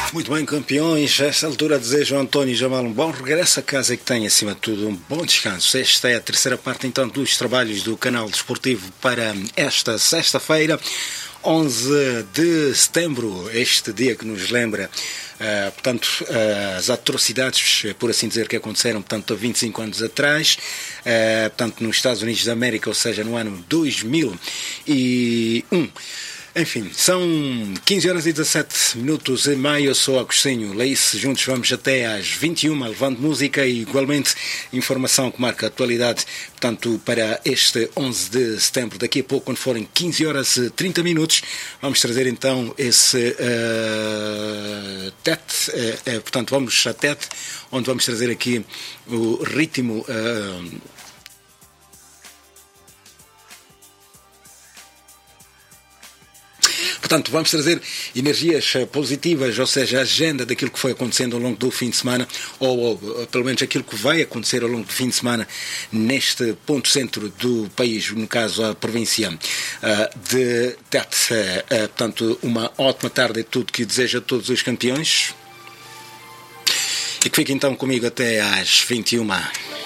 Muito bem, campeões. A esta altura desejo ao António Jamal um bom regresso a casa e que tenha, acima de tudo, um bom descanso. Esta é a terceira parte, então, dos trabalhos do canal desportivo para esta sexta-feira, 11 de setembro, este dia que nos lembra, as atrocidades, por assim dizer, que aconteceram, portanto, há 25 anos atrás, portanto, nos Estados Unidos da América, ou seja, no ano 2001. Enfim, são 15 horas e 17 minutos e meio. Eu sou Agostinho Leice. Juntos vamos até às 21, levando música e igualmente informação que marca a atualidade, portanto, para este 11 de setembro. Daqui a pouco, quando forem 15 horas e 30 minutos, vamos trazer então esse TET, portanto, vamos a TET, onde vamos trazer aqui o ritmo. Portanto, vamos trazer energias positivas, ou seja, a agenda daquilo que foi acontecendo ao longo do fim de semana, ou pelo menos aquilo que vai acontecer ao longo do fim de semana neste ponto centro do país, no caso a província de Tete. Portanto, uma ótima tarde e tudo que desejo a todos os campeões. E que fique então comigo até às 21.